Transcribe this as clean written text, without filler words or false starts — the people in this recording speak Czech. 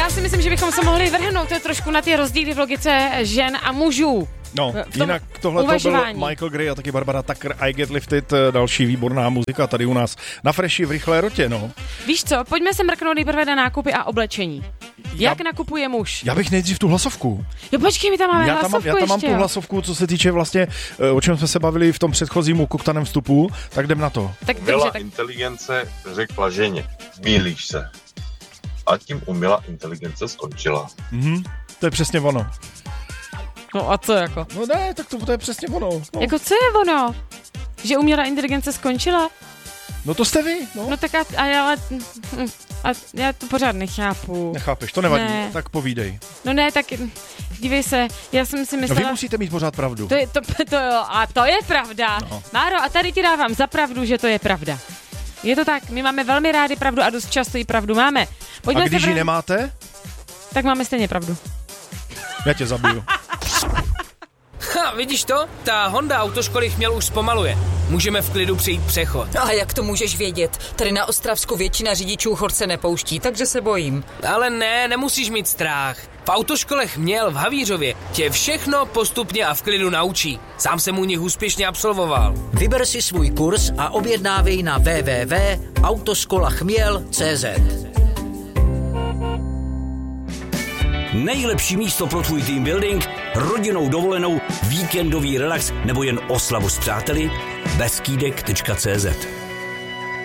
já si myslím, že bychom se mohli vrhnout trošku na ty rozdíly v logice žen a mužů. No, jinak tohle to byl Michael Gray a taky Barbara Tucker, I Get Lifted, další výborná muzika tady u nás na Freši v rychlé rotě, no. Víš co, pojďme se mrknout nejprve na nákupy a oblečení. Jak nakupuje muž? Já bych nejdřív tu hlasovku. Jo, počkej, my tam máme hlasovku. Já tam mám tu hlasovku, co se týče vlastně, o čem jsme se bavili v tom předchozím ukoktaném vstupu, tak jdem na to. Umělá inteligence řekla ženě, mýlíš se. A tím umělá inteligence skončila. To je přesně ono. No a co jako? No ne, tak to je přesně ono. No. Jako co je ono? Že umělá inteligence skončila? No to jste vy, no. No tak já to pořád nechápu. Nechápeš, to nevadí, ne. Tak povídej. No ne, tak dívej se, já jsem si myslela... No vy musíte mít pořád pravdu. To jo, a to je pravda. No. Máro, a tady ti dávám za pravdu, že to je pravda. Je to tak, my máme velmi rádi pravdu a dost často ji pravdu máme. Pojďme a když ji nemáte? Tak máme stejně pravdu. Já tě zabiju. Vidíš to? Ta Honda autoškoly Chměl už zpomaluje. Můžeme v klidu přejít přechod. A jak to můžeš vědět? Tady na Ostravsku většina řidičů chorce nepouští, takže se bojím. Ale ne, nemusíš mít strach. V autoškole Chměl v Havířově tě všechno postupně a v klidu naučí. Sám jsem u nich úspěšně absolvoval. Vyber si svůj kurz a objednávej na www.autoskolachmiel.cz. Nejlepší místo pro tvůj team building, rodinnou dovolenou, víkendový relax nebo jen oslavu s přáteli? Beskydek.cz